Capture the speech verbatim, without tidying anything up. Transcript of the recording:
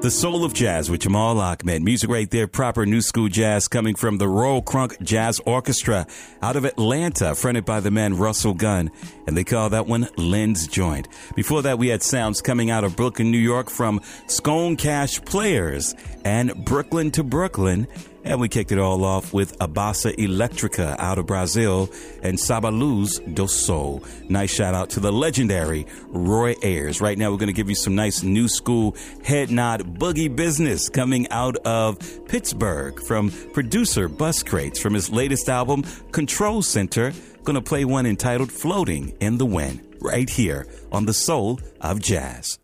The Soul of Jazz with Jamal Ahmed. Music right there, proper new school jazz coming from the Royal Crunk Jazz Orchestra out of Atlanta, fronted by the man Russell Gunn, and they call that one Lynn's Joint. Before that, we had sounds coming out of Brooklyn, New York from Scone Cash Players and Brooklyn to Brooklyn. And we kicked it all off with Abassa Electrica out of Brazil and Sabaluz do Sol. Nice shout out to the legendary Roy Ayers. Right now, we're going to give you some nice new school head nod boogie business coming out of Pittsburgh from producer Bus Crates from his latest album, Control Center. Going to play one entitled Floating in the Wind right here on The Soul of Jazz.